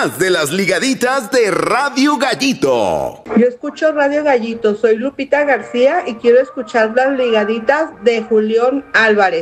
más de las ligaditas de Radio Gallito. Yo escucho Radio Gallito, soy Lupita García y quiero escuchar las ligaditas de Julián Álvarez.